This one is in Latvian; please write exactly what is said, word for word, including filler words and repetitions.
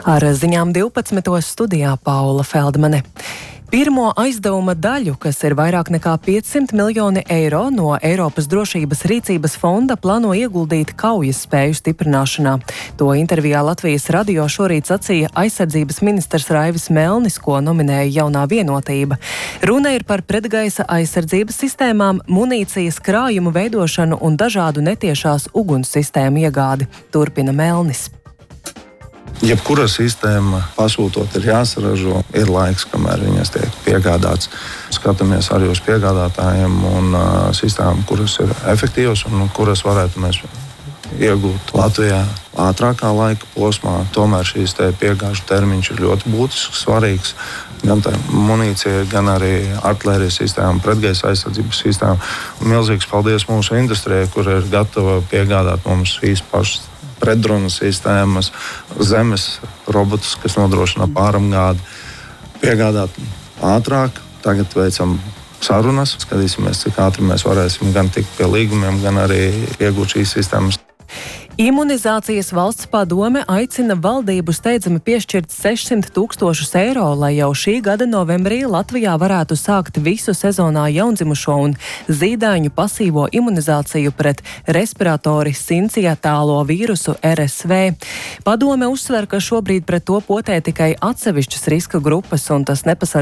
Ar ziņām divpadsmitos studijā Paula Feldmane. Pirmo aizdevuma daļu, kas ir vairāk nekā piecsimt miljoni eiro no Eiropas drošības rīcības fonda, plāno ieguldīt kaujas spēju stiprināšanā. To intervijā Latvijas radio šorīt sacīja aizsardzības ministrs Raivis Melnis, ko nominēja Jaunā Vienotība. Runa ir par pretgaisa aizsardzības sistēmām, munīcijas krājumu veidošanu un dažādu netiešās uguns sistēmu iegādi, turpina Melnis. Jebkura sistēma pasūtot ir jāsaražo, ir laiks, kamēr viņas tiek piegādāts. Skatāmies arī uz piegādātājiem un uh, sistēmām, kuras ir efektīvas un kuras varētu mēs iegūt Latvijā ātrākā laika posmā. Tomēr šīs te piegāžu termiņš ir ļoti būtisks, svarīgs. Gan tā munīcija, gan arī artilērijas sistēma, pretgaisa aizsardzības sistēma. Un milzīgs paldies mūsu industrijai, kur ir gatava piegādāt mums šīs pašas pretdrona sistēmas, zemes robotus, kas nodrošina pārapgādi, piegādāt ātrāk. Tagad veicam sarunas, skatīsimies, cik ātri mēs varēsim gan tikt pie līgumiem, gan arī iegūt šīs sistēmas. Imunizācijas valsts padome aicina valdību steidzami piešķirt sešsimt tūkstošus eiro, lai jau šī gada novembrī Latvijā varētu sākt visu sezonā jaundzimušo un zīdaiņu pasīvo imunizāciju pret respiratori sinciatālo vīrusu R S V. Padome uzsver, ka šobrīd pret to potē tikai atsevišķas riska grupas un tas nepasargā